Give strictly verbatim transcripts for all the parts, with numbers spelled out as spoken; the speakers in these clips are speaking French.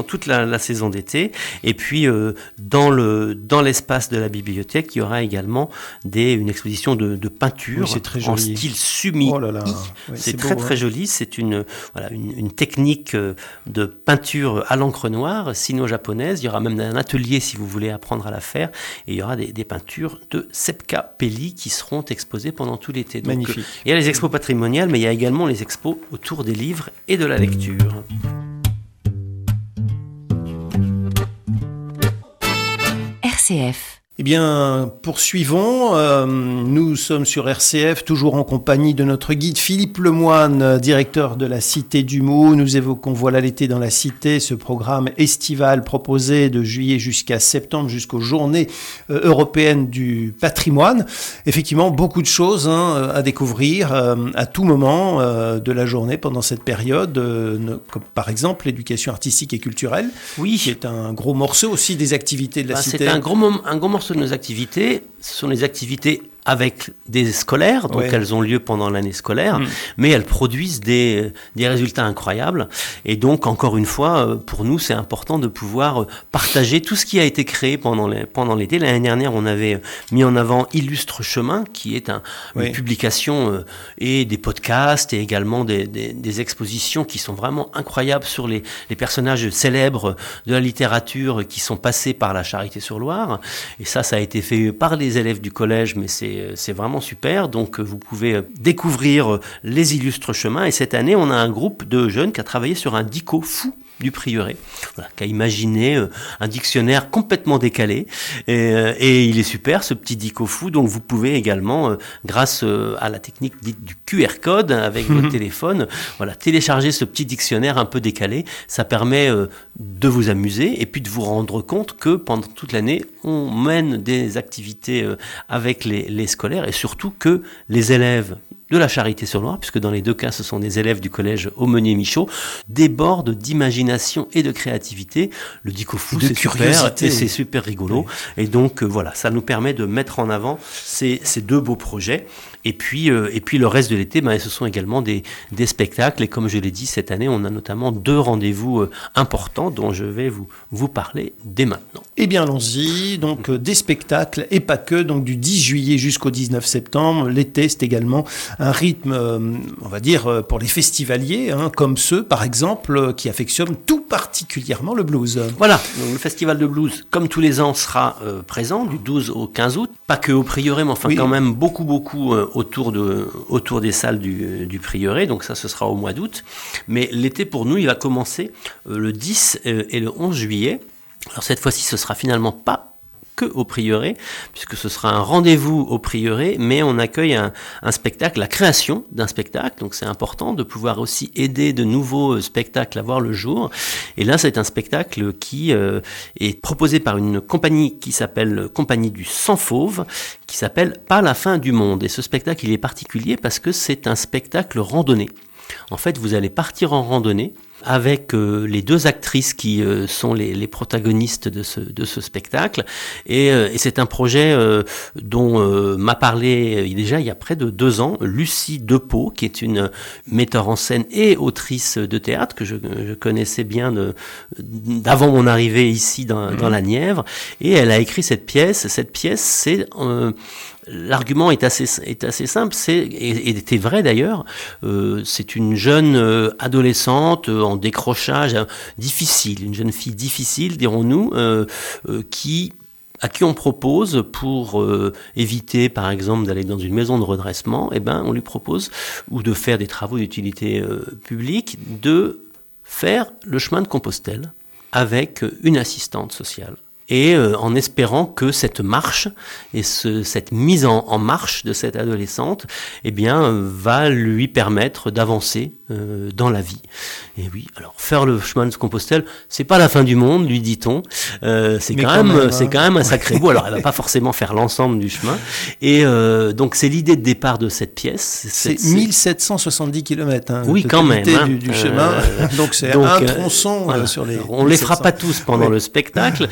toute la, la saison d'été. Et puis, euh, dans, le, dans l'espace de la bibliothèque, il y aura également des, une exposition de, de peinture oui, en style sumi. Oh là là. Oui, c'est, c'est très, beau, très hein. joli. C'est une, voilà, une, une technique de peinture à l'encre noire, sino-japonaise. Il y aura même un atelier, si vous voulez apprendre à la faire. Et il y aura des, des peintures de Sepka Pelli qui seront exposées pendant tout l'été. Donc, magnifique. Euh, il y a les expos patrimoniales, mais il y a également les expos autour des livres et de la lecture. R C F. Eh bien, poursuivons. Euh, nous sommes sur R C F, toujours en compagnie de notre guide Philippe Lemoine, directeur de la Cité du Mot. Nous évoquons Voilà l'été dans la Cité, ce programme estival proposé de juillet jusqu'à septembre, jusqu'aux Journées euh, européennes du patrimoine. Effectivement, beaucoup de choses hein, à découvrir euh, à tout moment euh, de la journée pendant cette période, euh, comme par exemple l'éducation artistique et culturelle, oui. qui est un gros morceau aussi des activités de la bah, Cité. C'est un gros, mom- un gros morceau de nos activités. Ce sont les activités avec des scolaires, donc ouais. elles ont lieu pendant l'année scolaire, mmh. mais elles produisent des, des résultats incroyables. Et donc, encore une fois, pour nous, c'est important de pouvoir partager tout ce qui a été créé pendant, les, pendant l'été. L'année dernière, on avait mis en avant Illustre Chemin, qui est un, oui. une publication euh, et des podcasts et également des, des, des expositions qui sont vraiment incroyables sur les, les personnages célèbres de la littérature qui sont passés par la Charité-sur-Loire. Et ça, ça a été fait par les élèves du collège, mais c'est c'est vraiment super, donc vous pouvez découvrir les Illustres Chemins. Et cette année, on a un groupe de jeunes qui a travaillé sur un dico fou du prieuré, voilà, qui a imaginé un dictionnaire complètement décalé. Et, et il est super, ce petit dico fou. Donc vous pouvez également, grâce à la technique dite du Q R code avec votre téléphone, voilà, télécharger ce petit dictionnaire un peu décalé. Ça permet de vous amuser et puis de vous rendre compte que pendant toute l'année, on mène des activités avec les, les scolaires et surtout que les élèves de la Charité-sur-Loire, puisque dans les deux cas, ce sont des élèves du collège Aumônier-Michaud, débordent d'imagination et de créativité. Le dico fou, c'est super, et c'est super rigolo. Oui. Et donc, euh, voilà, ça nous permet de mettre en avant ces, ces deux beaux projets. Et puis, euh, et puis le reste de l'été, ben, ce sont également des, des spectacles. Et comme je l'ai dit, cette année, on a notamment deux rendez-vous euh, importants dont je vais vous, vous parler dès maintenant. Eh bien, allons-y. Donc, euh, des spectacles et pas que. Donc, du dix juillet jusqu'au dix-neuf septembre. L'été, c'est également un rythme, euh, on va dire, euh, pour les festivaliers, hein, comme ceux, par exemple, euh, qui affectionnent tout particulièrement le blues. Voilà. Donc, le festival de blues, comme tous les ans, sera euh, présent du douze au quinze août. Pas que au Prieuré, mais enfin, oui. quand même beaucoup, beaucoup euh, autour, de, autour des salles du, du Prieuré. Donc, ça, ce sera au mois d'août. Mais l'été, pour nous, il va commencer euh, le dix et le onze juillet. Alors, cette fois-ci, ce sera finalement pas que au Prieuré, puisque ce sera un rendez-vous au Prieuré, mais on accueille un, un spectacle, la création d'un spectacle, donc c'est important de pouvoir aussi aider de nouveaux spectacles à voir le jour. Et là, c'est un spectacle qui euh, est proposé par une compagnie qui s'appelle Compagnie du Sang Fauve, qui s'appelle Pas la fin du monde. Et ce spectacle, il est particulier parce que c'est un spectacle randonnée. En fait, vous allez partir en randonnée avec euh, les deux actrices qui euh, sont les, les protagonistes de ce, de ce spectacle. Et, euh, et c'est un projet euh, dont euh, m'a parlé euh, déjà il y a près de deux ans Lucie Depeau, qui est une metteur en scène et autrice de théâtre que je, je connaissais bien de, d'avant mon arrivée ici dans, mmh. dans la Nièvre. Et elle a écrit cette pièce. Cette pièce, c'est... Euh, L'argument est assez, est assez simple, c'est, et était vrai d'ailleurs, euh, c'est une jeune euh, adolescente euh, en décrochage euh, difficile, une jeune fille difficile, dirons-nous, euh, euh, qui... à qui on propose, pour euh, éviter par exemple d'aller dans une maison de redressement, eh ben, on lui propose, ou de faire des travaux d'utilité euh, publique, de faire le chemin de Compostelle avec une assistante sociale. Et euh, en espérant que cette marche et ce, cette mise en, en marche de cette adolescente, eh bien, euh, va lui permettre d'avancer euh, dans la vie. Et oui, alors faire le chemin de Compostelle, c'est pas la fin du monde, lui dit-on. Euh, c'est quand, quand même, même hein. c'est quand même un sacré bout. Alors, elle va pas forcément faire l'ensemble du chemin. Et euh, donc, c'est l'idée de départ de cette pièce. C'est, c'est mille sept cent soixante-dix kilomètres. Hein, oui, quand même. Hein. Du, du chemin. Euh, donc, c'est donc, un tronçon euh, sur les. On les fera pas tous pendant oui. le spectacle. On sera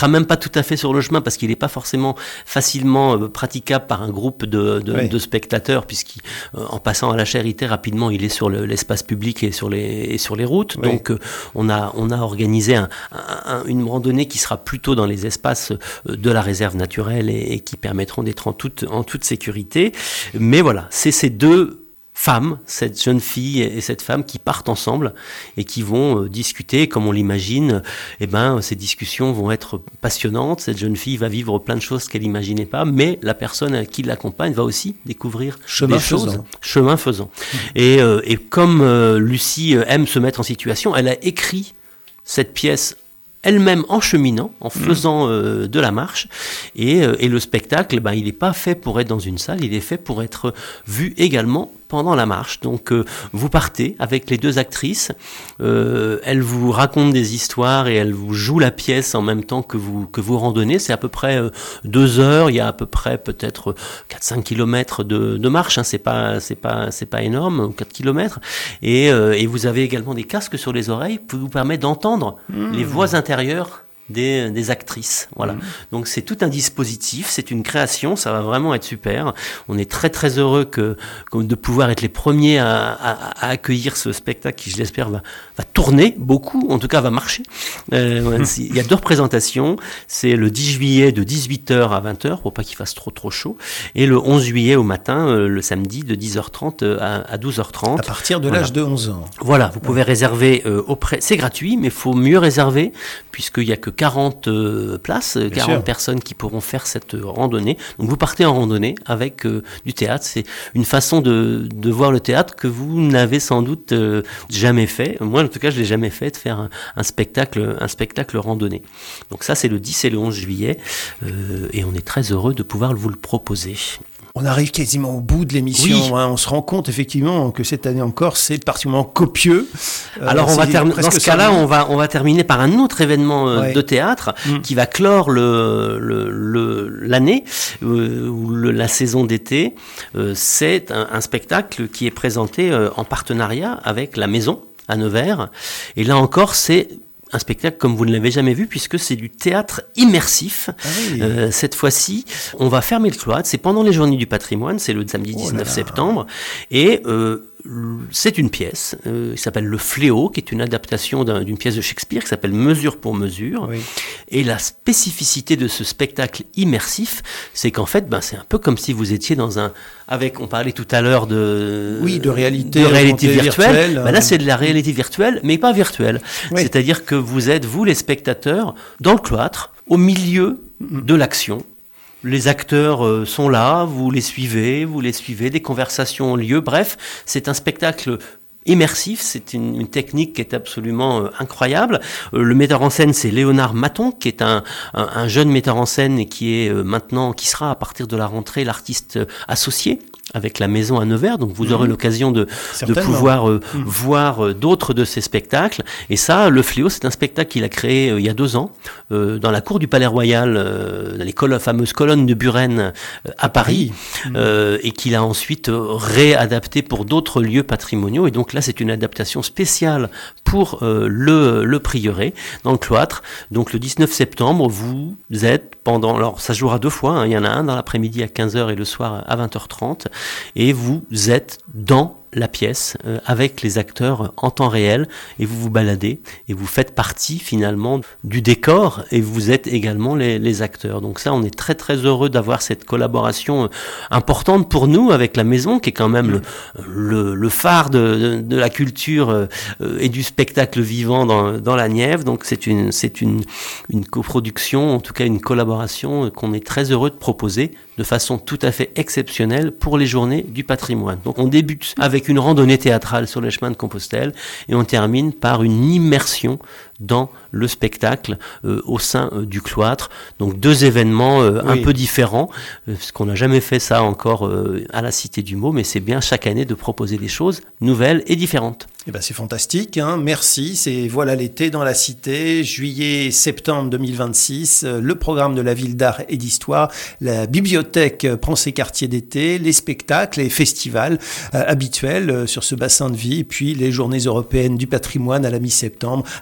même pas tout à fait sur le chemin parce qu'il n'est pas forcément facilement euh, praticable par un groupe de, de, oui. de spectateurs, puisqu'en euh, passant à la Charité, rapidement, il est sur le, l'espace public et sur les, et sur les routes. Oui. Donc, euh, on, a, on a organisé un, un, une randonnée qui sera plutôt dans les espaces de la réserve naturelle et, et qui permettront d'être en toute, en toute sécurité. Mais voilà, c'est ces deux femmes, cette jeune fille et cette femme qui partent ensemble et qui vont euh, discuter, comme on l'imagine. Eh ben, ces discussions vont être passionnantes. Cette jeune fille va vivre plein de choses qu'elle n'imaginait pas, mais la personne qui l'accompagne va aussi découvrir chemin des faisant. choses, chemin faisant. Mmh. Et, euh, et comme euh, Lucie aime se mettre en situation, elle a écrit cette pièce elle-même en cheminant, en faisant euh, de la marche, et, euh, et le spectacle, ben, il n'est pas fait pour être dans une salle, il est fait pour être vu également pendant la marche. Donc euh, vous partez avec les deux actrices, euh, elles vous racontent des histoires et elles vous jouent la pièce en même temps que vous, que vous randonnez. C'est à peu près euh, deux heures, il y a à peu près peut-être quatre à cinq kilomètres de, de marche, hein, c'est pas, c'est pas, c'est pas énorme, quatre kilomètres, et, euh, et vous avez également des casques sur les oreilles qui vous permettent d'entendre mmh. les voix intérieures Des, des actrices, voilà. Mmh. Donc c'est tout un dispositif, c'est une création, ça va vraiment être super. On est très très heureux que, que de pouvoir être les premiers à, à, à accueillir ce spectacle qui, je l'espère, va, va tourner beaucoup, en tout cas va marcher. Euh, ouais, il y a deux représentations, c'est le dix juillet de dix-huit heures à vingt heures pour pas qu'il fasse trop trop chaud, et le onze juillet au matin, euh, le samedi de dix heures trente à, à douze heures trente. À partir de voilà. l'âge de onze ans. Voilà, vous pouvez ouais. réserver euh, auprès, c'est gratuit, mais il faut mieux réserver puisqu'il y a que quarante euh, places, Bien quarante sûr. Personnes qui pourront faire cette euh, randonnée. Donc vous partez en randonnée avec euh, du théâtre. C'est une façon de, de voir le théâtre que vous n'avez sans doute euh, jamais fait. Moi, en tout cas, je l'ai jamais fait, de faire un, un spectacle, un spectacle randonnée. Donc ça, c'est le dix et le onze juillet, euh, et on est très heureux de pouvoir vous le proposer. On arrive quasiment au bout de l'émission. Oui. Hein. On se rend compte effectivement que cette année encore, c'est particulièrement copieux. Euh, Alors on va terminer. Dans ce cas-là, on va on va terminer par un autre événement euh, ouais. de théâtre mmh. qui va clore le, le, le l'année euh, ou le, la saison d'été. Euh, c'est un, un spectacle qui est présenté euh, en partenariat avec la Maison à Nevers. Et là encore, c'est un spectacle comme vous ne l'avez jamais vu, puisque c'est du théâtre immersif. Ah oui. euh, cette fois-ci, on va fermer le cloître. C'est pendant les Journées du patrimoine, c'est le samedi dix-neuf oh septembre. Et euh, c'est une pièce euh, qui s'appelle Le Fléau, qui est une adaptation d'un, d'une pièce de Shakespeare qui s'appelle Mesure pour mesure. Oui. Et la spécificité de ce spectacle immersif, c'est qu'en fait, ben, c'est un peu comme si vous étiez dans un... Avec, on parlait tout à l'heure de... Oui, de réalité, de réalité virtuelle. virtuelle ben là, c'est de la réalité virtuelle, mais pas virtuelle. Oui. C'est-à-dire que vous êtes, vous les spectateurs, dans le cloître, au milieu mm-hmm. de l'action. Les acteurs euh, sont là, vous les suivez, vous les suivez, des conversations ont lieu. Bref, c'est un spectacle immersif, c'est une, une technique qui est absolument euh, incroyable. Euh, le metteur en scène, c'est Léonard Maton, qui est un, un, un jeune metteur en scène et qui est euh, maintenant, qui sera à partir de la rentrée l'artiste euh, associé avec la Maison à Nevers, donc vous aurez mmh. l'occasion de, de pouvoir euh, mmh. voir euh, d'autres de ces spectacles. Et ça, Le Fléau, c'est un spectacle qu'il a créé euh, il y a deux ans, euh, dans la cour du Palais Royal, euh, dans les col- fameuses colonnes de Buren euh, à Paris, mmh. euh, et qu'il a ensuite euh, réadapté pour d'autres lieux patrimoniaux. Et donc là, c'est une adaptation spéciale pour euh, le, le prieuré, dans le cloître. Donc le dix-neuf septembre, vous êtes pendant... Alors ça se jouera deux fois, hein, il y en a un dans l'après-midi à quinze heures et le soir à vingt heures trente. Et vous êtes dans la pièce euh, avec les acteurs en temps réel et vous vous baladez et vous faites partie finalement du décor et vous êtes également les, les acteurs. Donc ça, on est très très heureux d'avoir cette collaboration euh, importante pour nous avec la Maison qui est quand même le, le, le phare de, de, de la culture euh, et du spectacle vivant dans, dans la Nièvre. Donc c'est une, c'est une, une coproduction, en tout cas une collaboration euh, qu'on est très heureux de proposer de façon tout à fait exceptionnelle pour les Journées du patrimoine. Donc on débute avec une randonnée théâtrale sur les chemins de Compostelle et on termine par une immersion dans le spectacle euh, au sein euh, du cloître. Donc deux événements euh, oui. un peu différents, euh, parce qu'on n'a jamais fait ça encore euh, à la Cité du Mot, mais c'est bien chaque année de proposer des choses nouvelles et différentes. Eh ben c'est fantastique, hein. Merci. C'est Voilà l'été dans la Cité, juillet septembre deux mille vingt-six, euh, le programme de la Ville d'Art et d'Histoire, la bibliothèque euh, prend ses quartiers d'été, les spectacles, les festivals euh, habituels euh, sur ce bassin de vie, et puis les Journées européennes du patrimoine à la mi-septembre, avec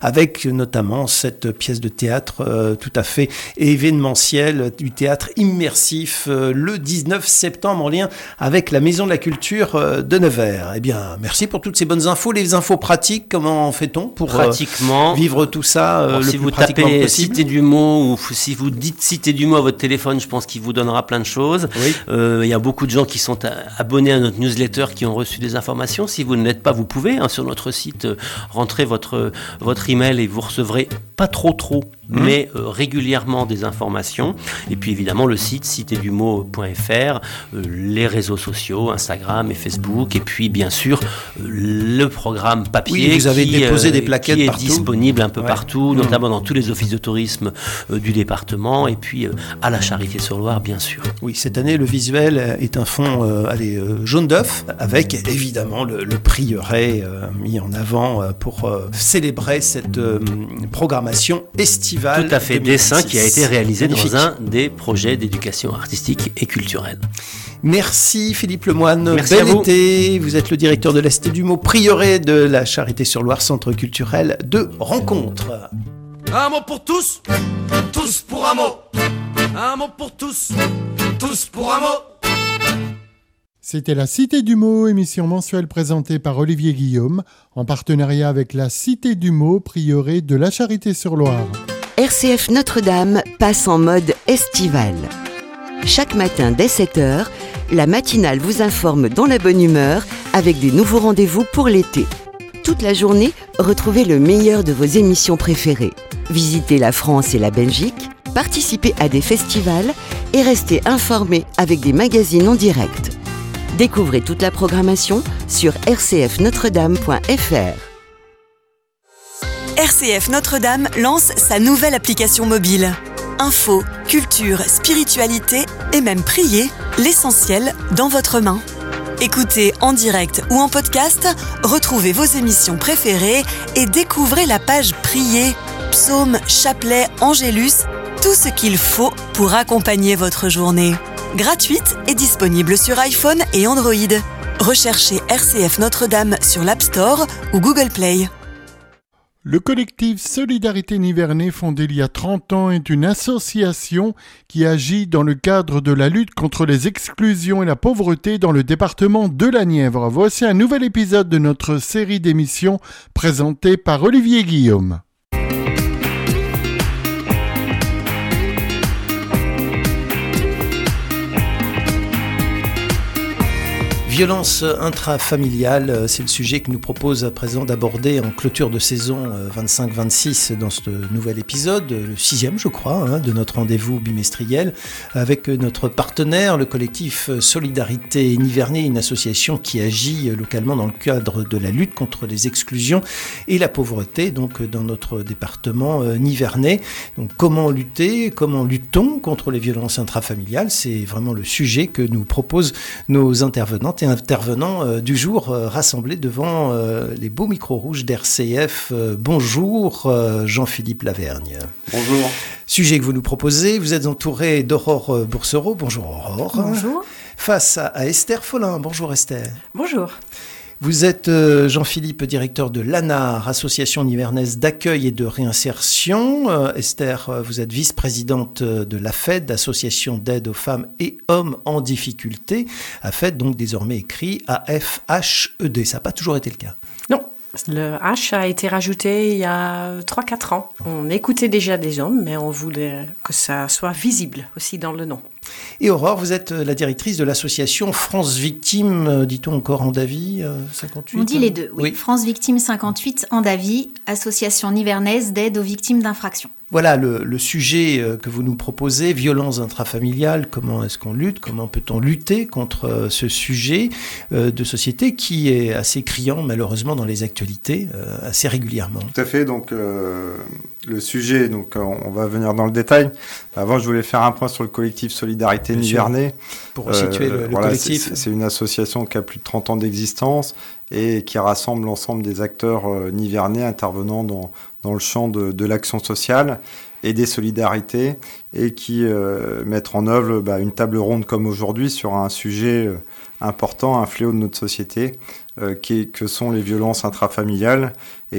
notamment cette pièce de théâtre euh, tout à fait événementielle, du théâtre immersif, euh, le dix-neuf septembre en lien avec la Maison de la Culture euh, de Nevers. Eh bien, merci pour toutes ces bonnes infos. Les infos pratiques, comment fait-on pour pratiquement, euh, vivre tout ça euh, alors, le si plus vous pratiquement tapez possible? Cité du mot, ou si vous dites Cité du mot à votre téléphone, je pense qu'il vous donnera plein de choses. Oui. Euh, il y a beaucoup de gens qui sont à, abonnés à notre newsletter, qui ont reçu des informations. Si vous ne l'êtes pas, vous pouvez, hein, sur notre site, euh, rentrer votre, votre email et vous recevrez pas trop trop, mmh. mais euh, régulièrement des informations. Et puis évidemment le site cité du mot point f r, euh, les réseaux sociaux, Instagram et Facebook, et puis bien sûr euh, le programme papier. Oui, vous avez qui, déposé euh, des plaquettes qui est partout. disponible un peu ouais. partout, mmh. notamment dans tous les offices de tourisme euh, du département, et puis euh, à la Charité-sur-Loire, bien sûr. Oui, cette année, le visuel est un fond euh, allez, euh, jaune d'œuf, avec évidemment le, le prieuré euh, mis en avant euh, pour euh, célébrer cette euh, programmation estivale. Tout à fait, deux mille vingt-six. dessin qui a été réalisé Magnifique. dans un des projets d'éducation artistique et culturelle. Merci Philippe Lemoine, Merci bel à vous. été. Vous êtes le directeur de la Cité du mot, prieuré de la Charité-sur-Loire, centre culturel de rencontre. Un mot pour tous, tous pour un mot. Un mot pour tous, tous pour un mot. C'était la Cité du mot, émission mensuelle présentée par Olivier Guillaume, en partenariat avec la Cité du mot, prieuré de la Charité-sur-Loire. R C F Notre-Dame passe en mode estival. Chaque matin dès sept heures, la matinale vous informe dans la bonne humeur avec des nouveaux rendez-vous pour l'été. Toute la journée, retrouvez le meilleur de vos émissions préférées. Visitez la France et la Belgique, participez à des festivals et restez informés avec des magazines en direct. Découvrez toute la programmation sur r c f notre dame point f r. R C F Notre-Dame lance sa nouvelle application mobile. Info, culture, spiritualité et même prier, l'essentiel dans votre main. Écoutez en direct ou en podcast, retrouvez vos émissions préférées et découvrez la page Prier, psaumes, chapelets, angélus, tout ce qu'il faut pour accompagner votre journée. Gratuite et disponible sur iPhone et Android. Recherchez R C F Notre-Dame sur l'App Store ou Google Play. Le collectif Solidarité Nivernais, fondé il y a trente ans, est une association qui agit dans le cadre de la lutte contre les exclusions et la pauvreté dans le département de la Nièvre. Voici un nouvel épisode de notre série d'émissions présentée par Olivier Guillaume. Violence intrafamiliale, c'est le sujet que nous propose à présent d'aborder en clôture de saison vingt-cinq vingt-six dans ce nouvel épisode, le sixième je crois, hein, de notre rendez-vous bimestriel, avec notre partenaire, le collectif Solidarité Nivernais, une association qui agit localement dans le cadre de la lutte contre les exclusions et la pauvreté, donc dans notre département nivernais. Donc comment lutter, comment lutte-t-on contre les violences intrafamiliales? C'est vraiment le sujet que nous proposent nos intervenantes et intervenants euh, du jour euh, rassemblés devant euh, les beaux micros rouges d'R C F. Euh, bonjour euh, Jean-Philippe Lavergne. Bonjour. Sujet que vous nous proposez, vous êtes entouré d'Aurore Boursereau. Bonjour Aurore. Bonjour. Face à, à Esther Follin. Bonjour Esther. Bonjour. Vous êtes euh, Jean-Philippe, directeur de l'A N A R, Association nivernaise d'accueil et de réinsertion. Euh, Esther, euh, vous êtes vice-présidente de l'A F E D, Association d'aide aux femmes et hommes en difficulté. A F E D, donc désormais écrit A F H E D. Ça n'a pas toujours été le cas. Non, le H a été rajouté il y a trois quatre ans. On écoutait déjà des hommes, mais on voulait que ça soit visible aussi dans le nom. Et Aurore, vous êtes la directrice de l'association France Victimes, dit-on encore Andavy, cinquante-huit? On dit les deux, oui. oui. France Victimes cinquante-huit, Andavy, association nivernaise d'aide aux victimes d'infractions. Voilà le, le sujet que vous nous proposez, violences intrafamiliales, comment est-ce qu'on lutte, comment peut-on lutter contre ce sujet de société qui est assez criant malheureusement dans les actualités, assez régulièrement. Tout à fait, donc euh, le sujet, donc on va venir dans le détail. Avant je voulais faire un point sur le collectif Solidarité Nivernais. Pour resituer euh, le, le voilà, collectif. C'est, c'est une association qui a plus de trente ans d'existence et qui rassemble l'ensemble des acteurs euh, nivernais intervenant dans, dans le champ de, de l'action sociale et des solidarités et qui euh, mettent en œuvre bah, une table ronde comme aujourd'hui sur un sujet euh, important, un fléau de notre société, euh, qui est, que sont les violences intrafamiliales. Et